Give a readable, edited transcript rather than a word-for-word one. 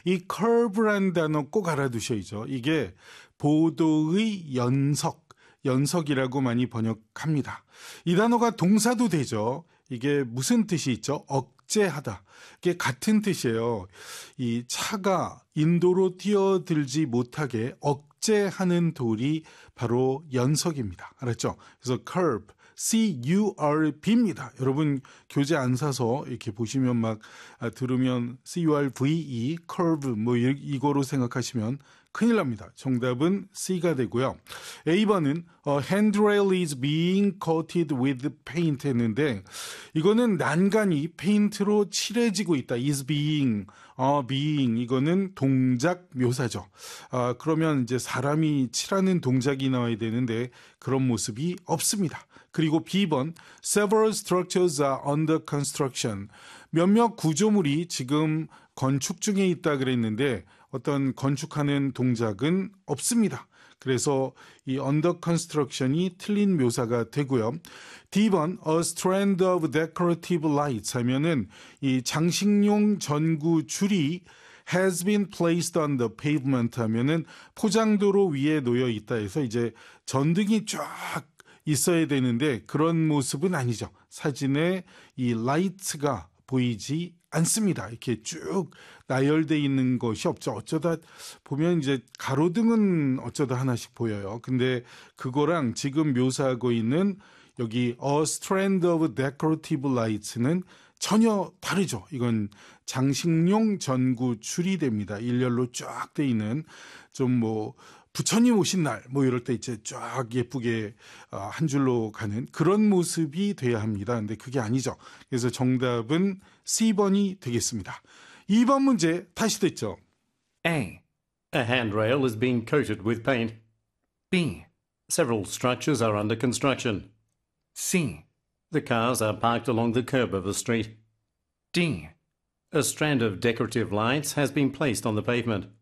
이 curve라는 단어 꼭 알아두셔야죠. 이게 보도의 연석이라고 많이 번역합니다. 이 단어가 동사도 되죠. 이게 무슨 뜻이 있죠? 억제하다. 이게 같은 뜻이에요. 이 차가 인도로 뛰어들지 못하게 억제하는 돌이 바로 연석입니다. 알았죠? 그래서 curb, C-U-R-B입니다. 여러분 교재 안 사서 이렇게 보시면 막 들으면 C-U-R-V-E, curve 뭐 이거로 생각하시면 큰일 납니다. 정답은 C가 되고요. A번은 handrail is being coated with paint 했는데 이거는 난간이 페인트로 칠해지고 있다. is being, being 이거는 동작 묘사죠. 그러면 이제 사람이 칠하는 동작이 나와야 되는데 그런 모습이 없습니다. 그리고 B번 several structures are under construction. 몇몇 구조물이 지금 건축 중에 있다 그랬는데 어떤 건축하는 동작은 없습니다. 그래서 이 under construction이 틀린 묘사가 되고요. D번 a strand of decorative lights 하면은 이 장식용 전구 줄이 has been placed on the pavement 하면은 포장도로 위에 놓여 있다 해서 이제 전등이 쫙 있어야 되는데 그런 모습은 아니죠. 사진에 이 라이트가 보이지 않습니다. 이렇게 쭉 나열되어 있는 것이 없죠. 어쩌다 보면 이제 가로등은 어쩌다 하나씩 보여요. 근데 그거랑 지금 묘사하고 있는 여기 a strand of decorative lights는 전혀 다르죠. 이건 장식용 전구 줄이 됩니다. 일렬로 쫙 돼 있는 좀 뭐 부처님 오신 날 뭐 이럴 때 이제 쫙 예쁘게 한 줄로 가는 그런 모습이 돼야 합니다. 근데 그게 아니죠. 그래서 정답은 C번이 되겠습니다. 2번 문제 다시 듣죠. A. A handrail is being coated with paint. B. Several structures are under construction. C. The cars are parked along the curb of the street. D. A strand of decorative lights has been placed on the pavement.